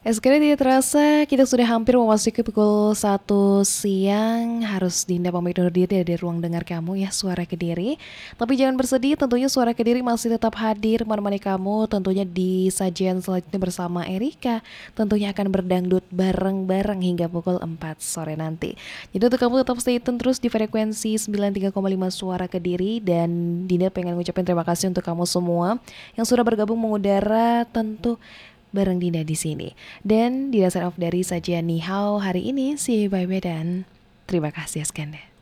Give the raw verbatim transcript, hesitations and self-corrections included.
Sekali tidak terasa, kita sudah hampir memasuki pukul satu siang. Harus Dinda pamit undur diri dari ruang dengar kamu ya, Suara Kediri. Tapi jangan bersedih, tentunya Suara Kediri masih tetap hadir menemani kamu. Tentunya di sajian selanjutnya bersama Erika. Tentunya akan berdangdut bareng-bareng hingga pukul empat sore nanti. Jadi untuk kamu tetap stay tune terus di frekuensi sembilan puluh tiga koma lima Suara Kediri. Dan Dinda pengen ngucapin terima kasih untuk kamu semua yang sudah bergabung mengudara tentu bareng Dinda di sini. Dan di dasar off dari sajian Nihao hari ini, see you bye bye dan terima kasih ya sekalian.